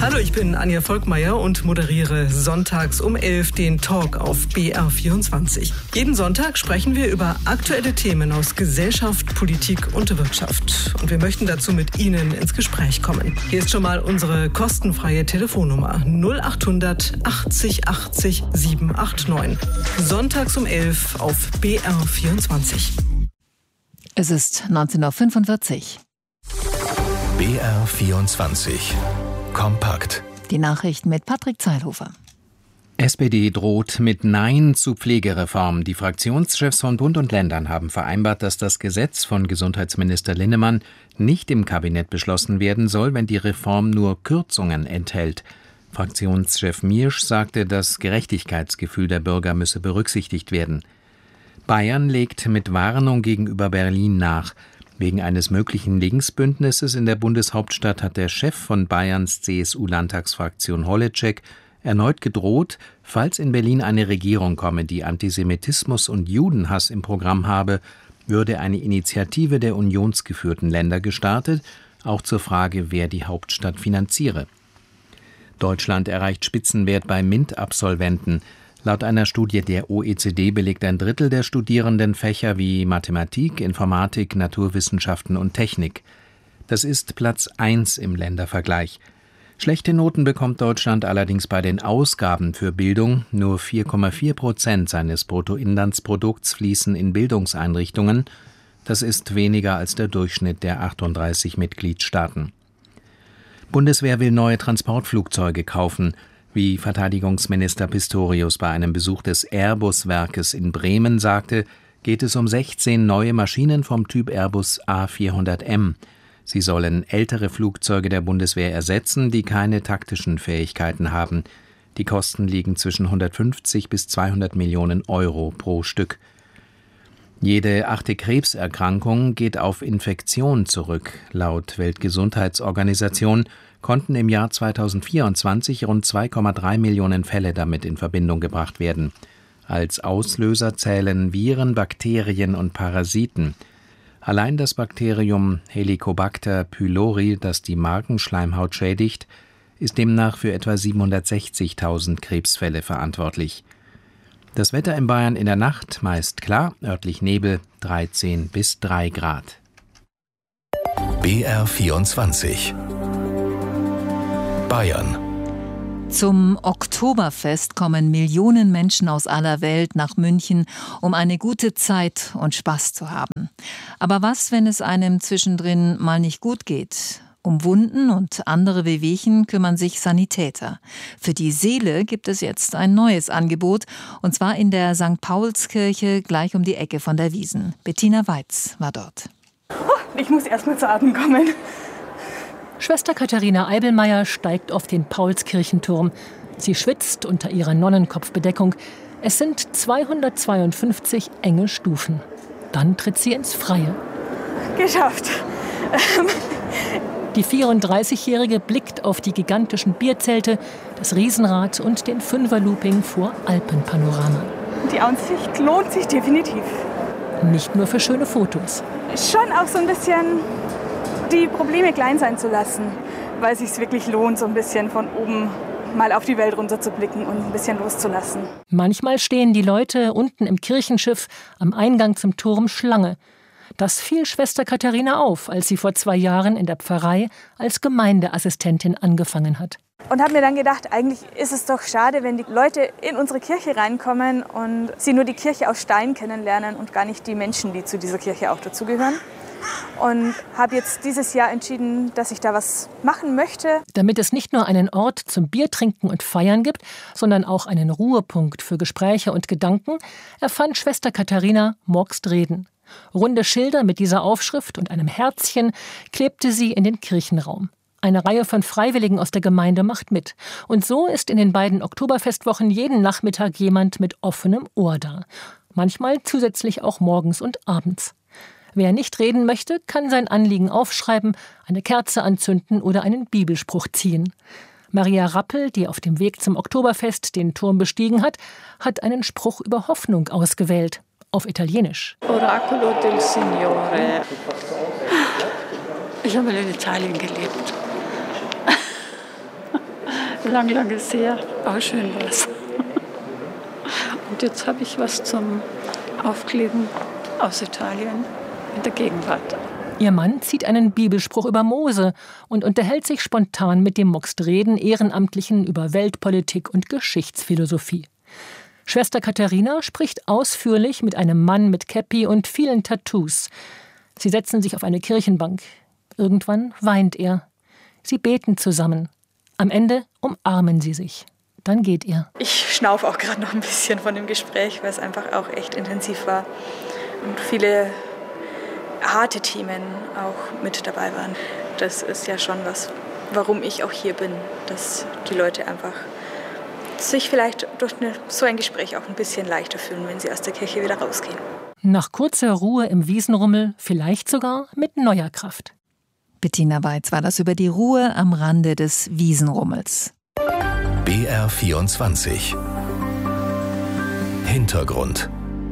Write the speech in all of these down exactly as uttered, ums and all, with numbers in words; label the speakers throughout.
Speaker 1: Hallo, ich bin Anja Volkmeier und moderiere sonntags um elf den Talk auf B R vierundzwanzig. Jeden Sonntag sprechen wir über aktuelle Themen aus Gesellschaft, Politik und Wirtschaft. Und wir möchten dazu mit Ihnen ins Gespräch kommen. Hier ist schon mal unsere kostenfreie Telefonnummer null acht hundert achtzig achtzig sieben acht neun. Sonntags um elf auf B R vierundzwanzig.
Speaker 2: Es ist neunzehn Uhr fünfundvierzig.
Speaker 3: B R vierundzwanzig. Kompakt.
Speaker 2: Die Nachrichten mit Patrick Zeilhofer.
Speaker 4: S P D droht mit Nein zu Pflegereform. Die Fraktionschefs von Bund und Ländern haben vereinbart, dass das Gesetz von Gesundheitsminister Linnemann nicht im Kabinett beschlossen werden soll, wenn die Reform nur Kürzungen enthält. Fraktionschef Miersch sagte, das Gerechtigkeitsgefühl der Bürger müsse berücksichtigt werden. Bayern legt mit Warnung gegenüber Berlin nach. Wegen eines möglichen Linksbündnisses in der Bundeshauptstadt hat der Chef von Bayerns C S U-Landtagsfraktion Holleczek erneut gedroht, falls in Berlin eine Regierung komme, die Antisemitismus und Judenhass im Programm habe, würde eine Initiative der unionsgeführten Länder gestartet, auch zur Frage, wer die Hauptstadt finanziere. Deutschland erreicht Spitzenwert bei MINT-Absolventen. Laut einer Studie der O E C D belegt ein Drittel der Studierenden Fächer wie Mathematik, Informatik, Naturwissenschaften und Technik. Das ist Platz eins im Ländervergleich. Schlechte Noten bekommt Deutschland allerdings bei den Ausgaben für Bildung. Nur vier Komma vier Prozent seines Bruttoinlandsprodukts fließen in Bildungseinrichtungen. Das ist weniger als der Durchschnitt der achtunddreißig Mitgliedstaaten. Bundeswehr will neue Transportflugzeuge kaufen. Wie Verteidigungsminister Pistorius bei einem Besuch des Airbus-Werkes in Bremen sagte, geht es um sechzehn neue Maschinen vom Typ Airbus A vierhundert M. Sie sollen ältere Flugzeuge der Bundeswehr ersetzen, die keine taktischen Fähigkeiten haben. Die Kosten liegen zwischen hundertfünfzig bis zweihundert Millionen Euro pro Stück. Jede achte Krebserkrankung geht auf Infektion zurück. Laut Weltgesundheitsorganisation konnten im Jahr zweitausendvierundzwanzig rund zwei Komma drei Millionen Fälle damit in Verbindung gebracht werden. Als Auslöser zählen Viren, Bakterien und Parasiten. Allein das Bakterium Helicobacter pylori, das die Magenschleimhaut schädigt, ist demnach für etwa siebenhundertsechzigtausend Krebsfälle verantwortlich. Das Wetter in Bayern in der Nacht meist klar, örtlich Nebel, dreizehn bis drei Grad.
Speaker 3: B R vierundzwanzig. Bayern.
Speaker 2: Zum Oktoberfest kommen Millionen Menschen aus aller Welt nach München, um eine gute Zeit und Spaß zu haben. Aber was, wenn es einem zwischendrin mal nicht gut geht? Um Wunden und andere Wehwehchen kümmern sich Sanitäter. Für die Seele gibt es jetzt ein neues Angebot, und zwar in der Sankt Paulskirche gleich um die Ecke von der Wiesn. Bettina Weitz war dort.
Speaker 5: Oh, ich muss erst mal zu Atem kommen.
Speaker 6: Schwester Katharina Eibelmeier steigt auf den Paulskirchenturm. Sie schwitzt unter ihrer Nonnenkopfbedeckung. Es sind zweihundertzweiundfünfzig enge Stufen. Dann tritt sie ins Freie.
Speaker 5: Geschafft.
Speaker 6: Die vierunddreißigjährige blickt auf die gigantischen Bierzelte, das Riesenrad und den Fünferlooping vor Alpenpanorama.
Speaker 5: Die Aussicht lohnt sich definitiv.
Speaker 6: Nicht nur für schöne Fotos.
Speaker 5: Schon auch so ein bisschen die Probleme klein sein zu lassen, weil es sich wirklich lohnt, so ein bisschen von oben mal auf die Welt runter zu blicken und ein bisschen loszulassen.
Speaker 6: Manchmal stehen die Leute unten im Kirchenschiff am Eingang zum Turm Schlange. Das fiel Schwester Katharina auf, als sie vor zwei Jahren in der Pfarrei als Gemeindeassistentin angefangen hat.
Speaker 5: Und habe mir dann gedacht, eigentlich ist es doch schade, wenn die Leute in unsere Kirche reinkommen und sie nur die Kirche aus Stein kennenlernen und gar nicht die Menschen, die zu dieser Kirche auch dazugehören. Und habe jetzt dieses Jahr entschieden, dass ich da was machen möchte.
Speaker 6: Damit es nicht nur einen Ort zum Biertrinken und Feiern gibt, sondern auch einen Ruhepunkt für Gespräche und Gedanken, erfand Schwester Katharina Morgst Reden. Runde Schilder mit dieser Aufschrift und einem Herzchen klebte sie in den Kirchenraum. Eine Reihe von Freiwilligen aus der Gemeinde macht mit. Und so ist in den beiden Oktoberfestwochen jeden Nachmittag jemand mit offenem Ohr da. Manchmal zusätzlich auch morgens und abends. Wer nicht reden möchte, kann sein Anliegen aufschreiben, eine Kerze anzünden oder einen Bibelspruch ziehen. Maria Rappel, die auf dem Weg zum Oktoberfest den Turm bestiegen hat, hat einen Spruch über Hoffnung ausgewählt. Auf Italienisch.
Speaker 7: Oracolo del Signore. Ich habe in Italien gelebt. Lang, lange sehr. Auch schön war's. Und jetzt habe ich was zum Aufkleben aus Italien in der Gegenwart.
Speaker 6: Ihr Mann zieht einen Bibelspruch über Mose und unterhält sich spontan mit dem Moxtreden Ehrenamtlichen über Weltpolitik und Geschichtsphilosophie. Schwester Katharina spricht ausführlich mit einem Mann mit Käppi und vielen Tattoos. Sie setzen sich auf eine Kirchenbank. Irgendwann weint er. Sie beten zusammen. Am Ende umarmen sie sich. Dann geht er.
Speaker 5: Ich schnaufe auch gerade noch ein bisschen von dem Gespräch, weil es einfach auch echt intensiv war. Und viele harte Themen auch mit dabei waren. Das ist ja schon was, warum ich auch hier bin. Dass die Leute einfach sich vielleicht durch eine, so ein Gespräch auch ein bisschen leichter fühlen, wenn sie aus der Kirche wieder rausgehen.
Speaker 6: Nach kurzer Ruhe im Wiesenrummel, vielleicht sogar mit neuer Kraft.
Speaker 2: Bettina Weiz war das über die Ruhe am Rande des Wiesenrummels.
Speaker 3: B R vierundzwanzig Hintergrund.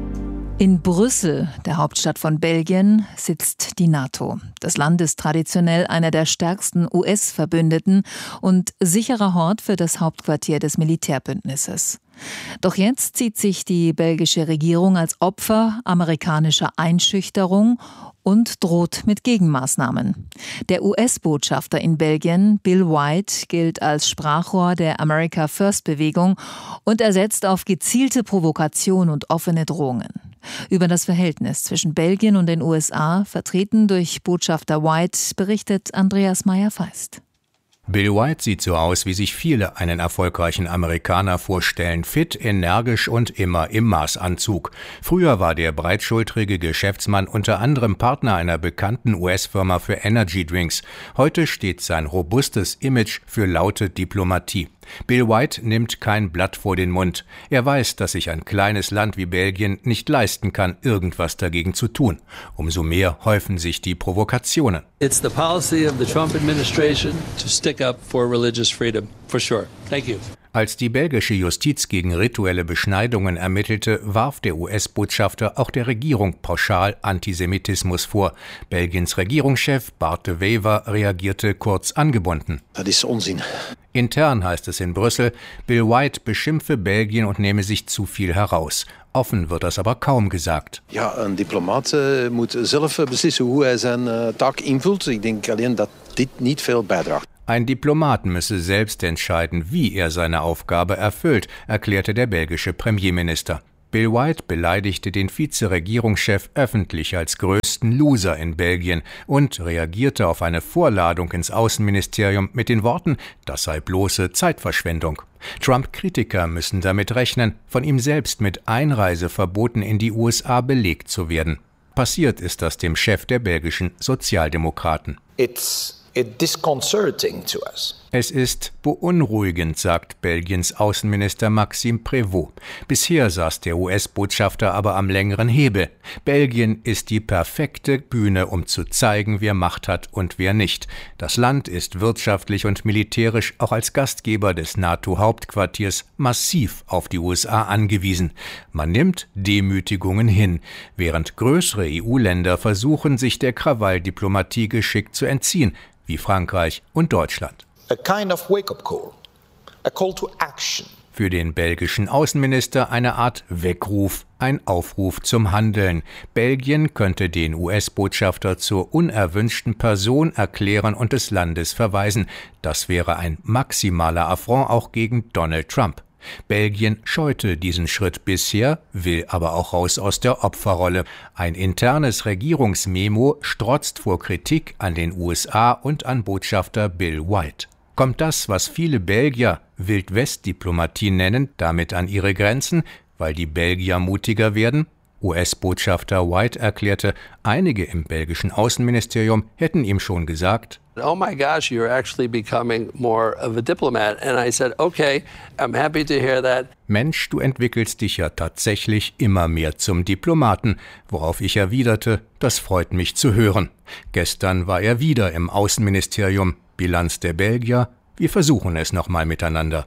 Speaker 2: In Brüssel, der Hauptstadt von Belgien, sitzt die NATO. Das Land ist traditionell einer der stärksten U S-Verbündeten und sicherer Hort für das Hauptquartier des Militärbündnisses. Doch jetzt zieht sich die belgische Regierung als Opfer amerikanischer Einschüchterung und droht mit Gegenmaßnahmen. Der U S-Botschafter in Belgien, Bill White, gilt als Sprachrohr der America First-Bewegung und er setzt auf gezielte Provokation und offene Drohungen. Über das Verhältnis zwischen Belgien und den U S A, vertreten durch Botschafter White, berichtet Andreas Meyer-Feist.
Speaker 8: Bill White sieht so aus, wie sich viele einen erfolgreichen Amerikaner vorstellen. Fit, energisch und immer im Maßanzug. Früher war der breitschultrige Geschäftsmann unter anderem Partner einer bekannten U S-Firma für Energy Drinks. Heute steht sein robustes Image für laute Diplomatie. Bill White nimmt kein Blatt vor den Mund. Er weiß, dass sich ein kleines Land wie Belgien nicht leisten kann, irgendwas dagegen zu tun. Umso mehr häufen sich die Provokationen.
Speaker 9: It's the policy of the Trump administration to stick up for religious freedom, for sure. Thank you.
Speaker 8: Als die belgische Justiz gegen rituelle Beschneidungen ermittelte, warf der U S-Botschafter auch der Regierung pauschal Antisemitismus vor. Belgiens Regierungschef Bart de Wever reagierte kurz angebunden.
Speaker 10: Das ist Unsinn.
Speaker 8: Intern heißt es in Brüssel, Bill White beschimpfe Belgien und nehme sich zu viel heraus. Offen wird das aber kaum gesagt.
Speaker 10: Ja, een diplomaat uh, moet zelf beslissen hoe hij zijn uh, taak invult. Ik denk alleen dat dit niet veel bijdraagt.
Speaker 8: Ein Diplomat müsse selbst entscheiden, wie er seine Aufgabe erfüllt, erklärte der belgische Premierminister. Bill White beleidigte den Vizeregierungschef öffentlich als größten Loser in Belgien und reagierte auf eine Vorladung ins Außenministerium mit den Worten, das sei bloße Zeitverschwendung. Trump-Kritiker müssen damit rechnen, von ihm selbst mit Einreiseverboten in die U S A belegt zu werden. Passiert ist das dem Chef der belgischen Sozialdemokraten.
Speaker 11: It's disconcerting to us.
Speaker 8: Es ist beunruhigend, sagt Belgiens Außenminister Maxime Prévost. Bisher saß der U S-Botschafter aber am längeren Hebel. Belgien ist die perfekte Bühne, um zu zeigen, wer Macht hat und wer nicht. Das Land ist wirtschaftlich und militärisch auch als Gastgeber des NATO-Hauptquartiers massiv auf die U S A angewiesen. Man nimmt Demütigungen hin, während größere E U-Länder versuchen, sich der Krawalldiplomatie geschickt zu entziehen, wie Frankreich und Deutschland.
Speaker 11: A kind of wake-up call, a call to action.
Speaker 8: Für den belgischen Außenminister eine Art Weckruf, ein Aufruf zum Handeln. Belgien könnte den U S-Botschafter zur unerwünschten Person erklären und des Landes verweisen. Das wäre ein maximaler Affront auch gegen Donald Trump. Belgien scheute diesen Schritt bisher, will aber auch raus aus der Opferrolle. Ein internes Regierungsmemo strotzt vor Kritik an den U S A und an Botschafter Bill White. Kommt das, was viele Belgier Wild-West-Diplomatie nennen, damit an ihre Grenzen, weil die Belgier mutiger werden? U S-Botschafter White erklärte, einige im belgischen Außenministerium hätten ihm schon gesagt:
Speaker 9: Oh my gosh, you're actually becoming more of a diplomat. And I said, okay, I'm happy to hear that.
Speaker 8: Mensch, du entwickelst dich ja tatsächlich immer mehr zum Diplomaten, worauf ich erwiderte, das freut mich zu hören. Gestern war er wieder im Außenministerium. Bilanz der Belgier, wir versuchen es nochmal miteinander.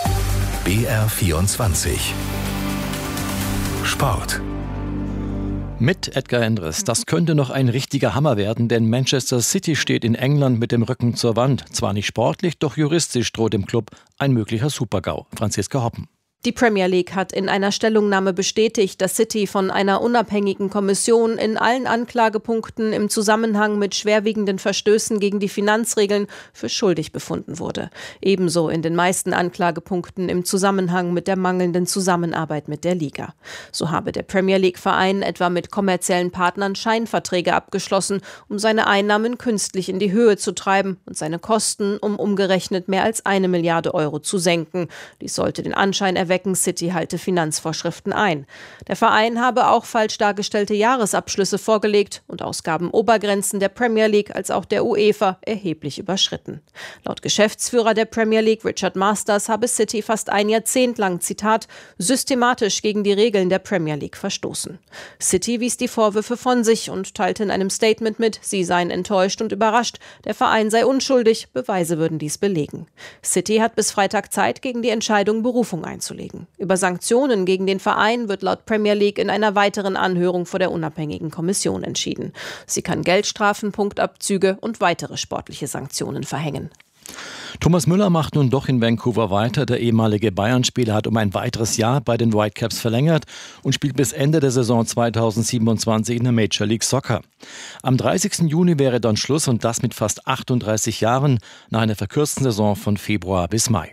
Speaker 3: B R vierundzwanzig Sport.
Speaker 12: Mit Edgar Endres. Das könnte noch ein richtiger Hammer werden, denn Manchester City steht in England mit dem Rücken zur Wand. Zwar nicht sportlich, doch juristisch droht dem Club ein möglicher Super-GAU. Franziska Hoppen.
Speaker 13: Die Premier League hat in einer Stellungnahme bestätigt, dass City von einer unabhängigen Kommission in allen Anklagepunkten im Zusammenhang mit schwerwiegenden Verstößen gegen die Finanzregeln für schuldig befunden wurde. Ebenso in den meisten Anklagepunkten im Zusammenhang mit der mangelnden Zusammenarbeit mit der Liga. So habe der Premier League-Verein etwa mit kommerziellen Partnern Scheinverträge abgeschlossen, um seine Einnahmen künstlich in die Höhe zu treiben und seine Kosten um umgerechnet mehr als eine Milliarde Euro zu senken. Dies sollte den Anschein erwecken, City halte Finanzvorschriften ein. Der Verein habe auch falsch dargestellte Jahresabschlüsse vorgelegt und Ausgabenobergrenzen der Premier League als auch der UEFA erheblich überschritten. Laut Geschäftsführer der Premier League, Richard Masters, habe City fast ein Jahrzehnt lang, Zitat, systematisch gegen die Regeln der Premier League verstoßen. City wies die Vorwürfe von sich und teilte in einem Statement mit, sie seien enttäuscht und überrascht, der Verein sei unschuldig, Beweise würden dies belegen. City hat bis Freitag Zeit, gegen die Entscheidung Berufung einzulegen. Über Sanktionen gegen den Verein wird laut Premier League in einer weiteren Anhörung vor der unabhängigen Kommission entschieden. Sie kann Geldstrafen, Punktabzüge und weitere sportliche Sanktionen verhängen.
Speaker 12: Thomas Müller macht nun doch in Vancouver weiter. Der ehemalige Bayern-Spieler hat um ein weiteres Jahr bei den Whitecaps verlängert und spielt bis Ende der Saison zweitausendsiebenundzwanzig in der Major League Soccer. Am dreißigsten Juni wäre dann Schluss und das mit fast achtunddreißig Jahren nach einer verkürzten Saison von Februar bis Mai.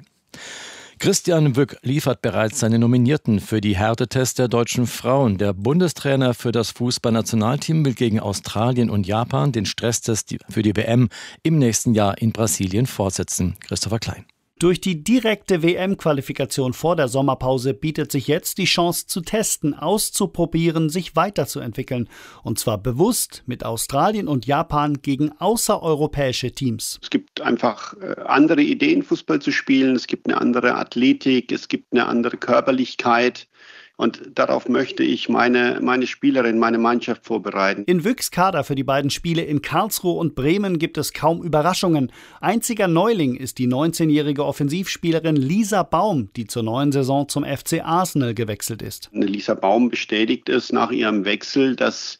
Speaker 12: Christian Wück liefert bereits seine Nominierten für die Härtetests der deutschen Frauen. Der Bundestrainer für das Fußballnationalteam will gegen Australien und Japan den Stresstest für die W M im nächsten Jahr in Brasilien fortsetzen. Christopher Klein.
Speaker 14: Durch die direkte W M-Qualifikation vor der Sommerpause bietet sich jetzt die Chance zu testen, auszuprobieren, sich weiterzuentwickeln. Und zwar bewusst mit Australien und Japan gegen außereuropäische Teams.
Speaker 15: Es gibt einfach andere Ideen, Fußball zu spielen. Es gibt eine andere Athletik, es gibt eine andere Körperlichkeit. Und darauf möchte ich meine, meine Spielerin, meine Mannschaft vorbereiten.
Speaker 14: In Wücks Kader für die beiden Spiele in Karlsruhe und Bremen gibt es kaum Überraschungen. Einziger Neuling ist die neunzehnjährige Offensivspielerin Lisa Baum, die zur neuen Saison zum F C Arsenal gewechselt ist.
Speaker 15: Lisa Baum bestätigt es nach ihrem Wechsel, dass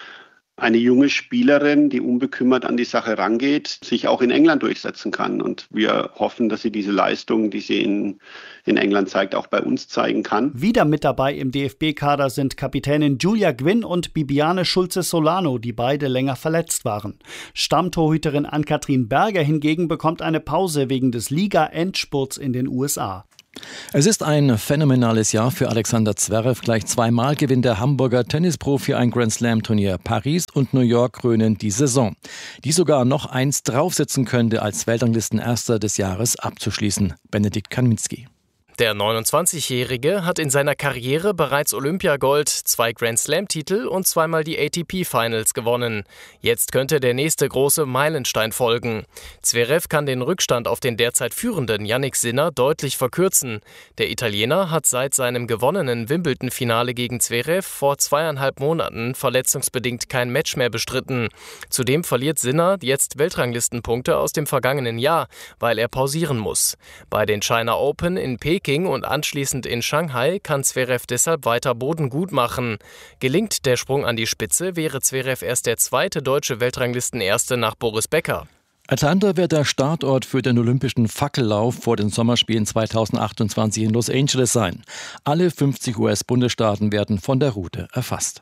Speaker 15: eine junge Spielerin, die unbekümmert an die Sache rangeht, sich auch in England durchsetzen kann. Und wir hoffen, dass sie diese Leistung, die sie in, in England zeigt, auch bei uns zeigen kann.
Speaker 14: Wieder mit dabei im D F B-Kader sind Kapitänin Julia Gwynn und Bibiane Schulze-Solano, die beide länger verletzt waren. Stammtorhüterin Ann-Kathrin Berger hingegen bekommt eine Pause wegen des Liga-Endspurts in den U S A.
Speaker 12: Es ist ein phänomenales Jahr für Alexander Zverev. Gleich zweimal gewinnt der Hamburger Tennisprofi ein Grand-Slam-Turnier. Paris und New York krönen die Saison, die sogar noch eins draufsetzen könnte, als Weltranglistenerster des Jahres abzuschließen. Benedikt Kaminski.
Speaker 16: Der neunundzwanzigjährige hat in seiner Karriere bereits Olympiagold, zwei Grand-Slam-Titel und zweimal die A T P-Finals gewonnen. Jetzt könnte der nächste große Meilenstein folgen. Zverev kann den Rückstand auf den derzeit führenden Jannik Sinner deutlich verkürzen. Der Italiener hat seit seinem gewonnenen Wimbledon-Finale gegen Zverev vor zweieinhalb Monaten verletzungsbedingt kein Match mehr bestritten. Zudem verliert Sinner jetzt Weltranglistenpunkte aus dem vergangenen Jahr, weil er pausieren muss. Bei den China Open in Peking und anschließend in Shanghai kann Zverev deshalb weiter Boden gut machen. Gelingt der Sprung an die Spitze, wäre Zverev erst der zweite deutsche Weltranglistenerste nach Boris Becker.
Speaker 12: Atlanta wird der Startort für den olympischen Fackellauf vor den Sommerspielen zweitausendachtundzwanzig in Los Angeles sein. Alle fünfzig U S-Bundesstaaten werden von der Route erfasst.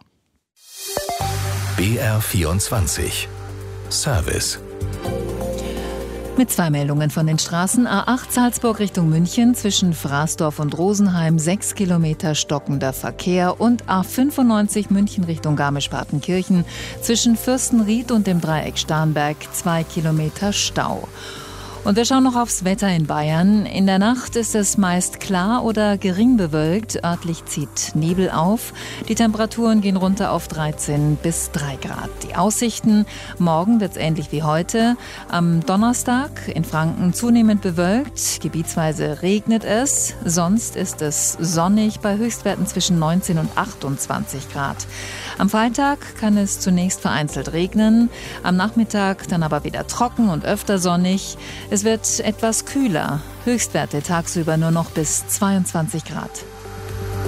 Speaker 3: B R vierundzwanzig Service.
Speaker 2: Mit zwei Meldungen von den Straßen. A acht Salzburg Richtung München, zwischen Fraßdorf und Rosenheim sechs Kilometer stockender Verkehr, und A fünfundneunzig München Richtung Garmisch-Partenkirchen, zwischen Fürstenried und dem Dreieck Starnberg zwei Kilometer Stau. Und wir schauen noch aufs Wetter in Bayern. In der Nacht ist es meist klar oder gering bewölkt. Örtlich zieht Nebel auf. Die Temperaturen gehen runter auf dreizehn bis drei Grad. Die Aussichten: Morgen wird es ähnlich wie heute. Am Donnerstag in Franken zunehmend bewölkt. Gebietsweise regnet es. Sonst ist es sonnig bei Höchstwerten zwischen neunzehn und achtundzwanzig Grad. Am Freitag kann es zunächst vereinzelt regnen. Am Nachmittag dann aber wieder trocken und öfter sonnig. Es wird etwas kühler. Höchstwerte tagsüber nur noch bis zweiundzwanzig Grad.